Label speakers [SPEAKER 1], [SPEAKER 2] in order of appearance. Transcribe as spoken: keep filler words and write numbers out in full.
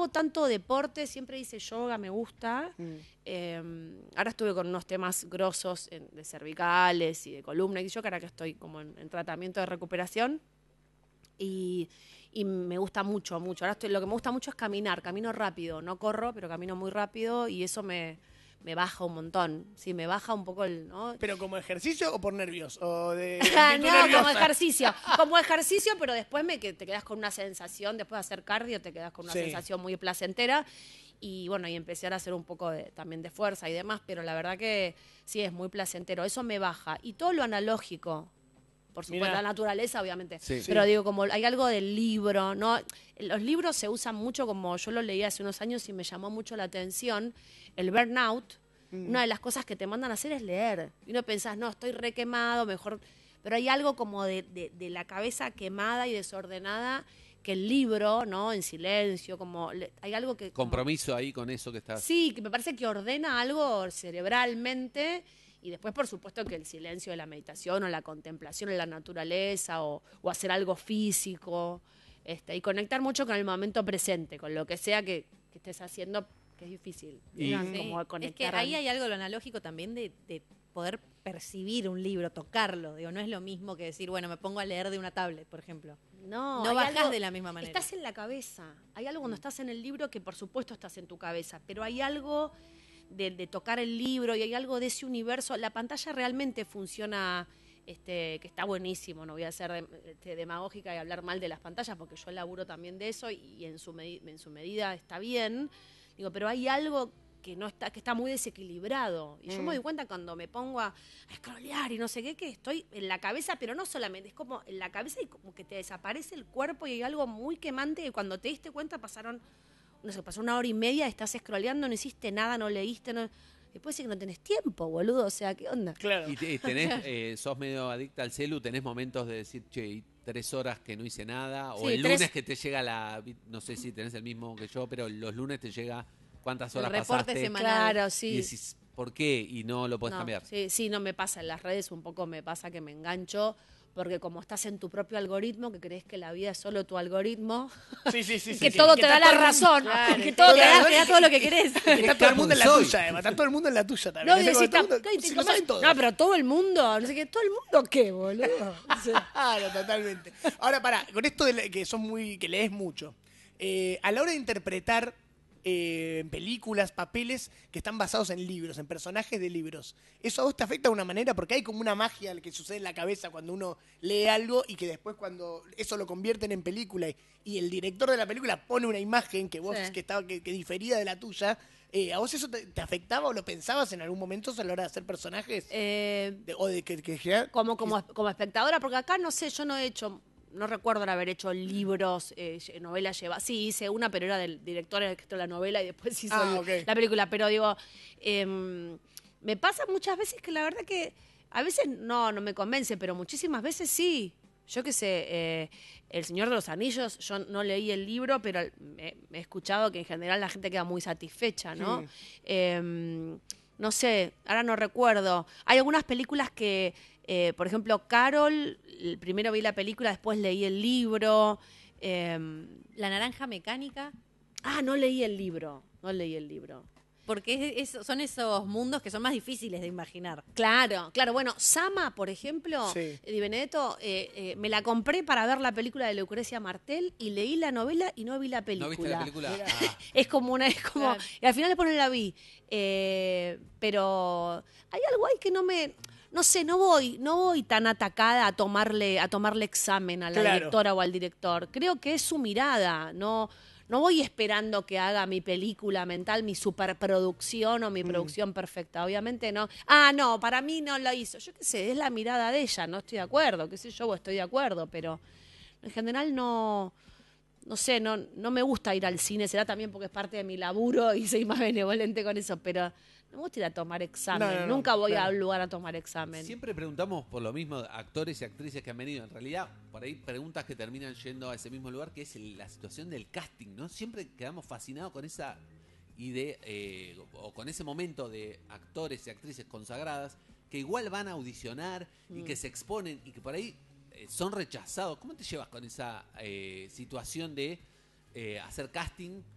[SPEAKER 1] hago tanto deporte, siempre hice yoga, me gusta. Mm. Eh, ahora estuve con unos temas grosos en, de cervicales y de columna, y yo que ahora que estoy como en, en tratamiento de recuperación. Y, y me gusta mucho, mucho. Ahora estoy, lo que me gusta mucho es caminar, camino rápido, no corro, pero camino muy rápido y eso me, me baja un montón. Sí, me baja un poco el, ¿no?
[SPEAKER 2] ¿Pero como ejercicio o por nervios? ¿O de
[SPEAKER 1] no,
[SPEAKER 2] nerviosa?
[SPEAKER 1] como ejercicio. Como ejercicio, pero después me, que te quedas con una sensación, después de hacer cardio, te quedas con una sí. sensación muy placentera. Y bueno, y empecé a hacer un poco de, también de fuerza y demás, pero la verdad que sí, es muy placentero. Eso me baja. Y todo lo analógico, por supuesto, Mirá. la naturaleza, obviamente. Sí. Pero sí. digo, como hay algo del libro, ¿no? Los libros se usan mucho, como yo lo leí hace unos años y me llamó mucho la atención, el burnout. Mm. Una de las cosas que te mandan a hacer es leer. Y uno pensás, no, estoy re quemado, mejor... Pero hay algo como de, de, de la cabeza quemada y desordenada que el libro, ¿no? En silencio, como... Hay algo que...
[SPEAKER 3] Compromiso
[SPEAKER 1] como,
[SPEAKER 3] ahí con eso que estás...
[SPEAKER 1] Sí, que me parece que ordena algo cerebralmente... Y después, por supuesto, que el silencio de la meditación o la contemplación en la naturaleza o, o hacer algo físico, este, y conectar mucho con el momento presente, con lo que sea que, que estés haciendo, que es difícil.
[SPEAKER 4] Y, sí, como es que ahí hay algo de lo analógico también de, de poder percibir un libro, tocarlo. Digo, no es lo mismo que decir, bueno, me pongo a leer de una tablet, por ejemplo.
[SPEAKER 1] No,
[SPEAKER 4] no bajás
[SPEAKER 1] algo,
[SPEAKER 4] de la misma manera.
[SPEAKER 1] Estás en la cabeza. Hay algo cuando estás en el libro que, por supuesto, estás en tu cabeza, pero hay algo... De, de tocar el libro y hay algo de ese universo. La pantalla realmente funciona, este, que está buenísimo, no voy a ser de, este, demagógica y hablar mal de las pantallas porque yo laburo también de eso y, y en, su en su medida está bien, digo, pero hay algo que no está, que está muy desequilibrado y mm. yo me doy cuenta cuando me pongo a, a scrollear y no sé qué, que estoy en la cabeza, pero no solamente, es como en la cabeza y como que te desaparece el cuerpo y hay algo muy quemante que cuando te diste cuenta pasaron no sé, pasó una hora y media, estás scrolleando, no hiciste nada, no leíste, no... después sí que no tenés tiempo, boludo, o sea, ¿qué onda?
[SPEAKER 3] Claro. Y tenés, eh, sos medio adicta al celu, tenés momentos de decir, che, tres horas que no hice nada, o sí, el lunes tres... que te llega la, no sé si tenés el mismo que yo, pero los lunes te llega cuántas horas el reporte pasaste.
[SPEAKER 1] Semanal. Claro, sí.
[SPEAKER 3] Y decís, ¿por qué? Y no lo podés
[SPEAKER 1] no,
[SPEAKER 3] cambiar.
[SPEAKER 1] Sí, sí, no me pasa en las redes, un poco me pasa que me engancho, porque como estás en tu propio algoritmo, que crees que la vida es solo tu algoritmo,
[SPEAKER 2] sí, sí, sí,
[SPEAKER 1] y que
[SPEAKER 2] sí,
[SPEAKER 1] todo
[SPEAKER 2] sí.
[SPEAKER 1] te
[SPEAKER 2] que
[SPEAKER 1] da la razón,
[SPEAKER 4] claro,
[SPEAKER 1] que todo te da, te da todo lo que querés.
[SPEAKER 2] Está todo el mundo en la tuya, Eva, está todo el mundo en la tuya también.
[SPEAKER 1] No,
[SPEAKER 2] Ese
[SPEAKER 1] decís,
[SPEAKER 2] mundo,
[SPEAKER 1] no,
[SPEAKER 2] si lo saben todos.
[SPEAKER 1] No, pero todo el mundo, no sé qué, ¿todo el mundo qué, boludo?
[SPEAKER 2] Claro, totalmente. Ahora, pará, con esto de que sos muy, que lees mucho, eh, a la hora de interpretar eh, películas, papeles que están basados en libros, en personajes de libros, ¿eso a vos te afecta de una manera? Porque hay como una magia que sucede en la cabeza cuando uno lee algo y que después cuando eso lo convierten en película y, y el director de la película pone una imagen que vos, sí. que estaba que, que difería de la tuya, eh, ¿a vos eso te, te afectaba o lo pensabas en algún momento a la hora de hacer personajes?
[SPEAKER 1] Eh,
[SPEAKER 2] de, o de que, que, que
[SPEAKER 1] como, como, como espectadora, porque acá no sé, yo no he hecho... No recuerdo haber hecho libros, eh, novelas llevadas. Sí, hice una, pero era del director que escribió la novela y después hizo
[SPEAKER 2] ah,
[SPEAKER 1] el,
[SPEAKER 2] okay.
[SPEAKER 1] la película. Pero digo, eh, me pasa muchas veces que la verdad que a veces no, no me convence, pero muchísimas veces sí. Yo qué sé, eh, El Señor de los Anillos, yo no leí el libro, pero me, me he escuchado que en general la gente queda muy satisfecha, ¿no? Sí. Eh, no sé, ahora no recuerdo. Hay algunas películas que... Eh, por ejemplo, Carol, primero vi la película, después leí el libro. Eh,
[SPEAKER 4] La Naranja Mecánica.
[SPEAKER 1] Ah, no leí el libro, no leí el libro.
[SPEAKER 4] Porque es, es, son esos mundos que son más difíciles de imaginar.
[SPEAKER 1] Claro, claro. Bueno, Sama, por ejemplo, sí. Di Benedetto, eh, eh, me la compré para ver la película de Lucrecia Martel y leí la novela y no vi la película.
[SPEAKER 3] ¿No viste la película?
[SPEAKER 1] Ah. Es como una... Es como, claro. Y al final después no la vi. Eh, pero hay algo ahí que no me... No sé, no voy, no voy tan atacada a tomarle, a tomarle examen a la claro. directora o al director. Creo que es su mirada. No, no voy esperando que haga mi película mental, mi superproducción o mi mm. producción perfecta. Obviamente no. Ah, no, para mí no lo hizo. Yo qué sé, es la mirada de ella. No estoy de acuerdo, qué sé yo, estoy de acuerdo, pero en general no... No sé, no, no me gusta ir al cine, será también porque es parte de mi laburo y soy más benevolente con eso, pero no me gusta ir a tomar examen, no, no, nunca voy claro. a un lugar a tomar examen.
[SPEAKER 3] Siempre preguntamos por lo mismo actores y actrices que han venido, en realidad por ahí preguntas que terminan yendo a ese mismo lugar, que es el, la situación del casting, ¿no? Siempre quedamos fascinados con esa idea, eh, o con ese momento de actores y actrices consagradas que igual van a audicionar mm. y que se exponen y que por ahí... son rechazados. ¿Cómo te llevas con esa eh, situación de eh, hacer casting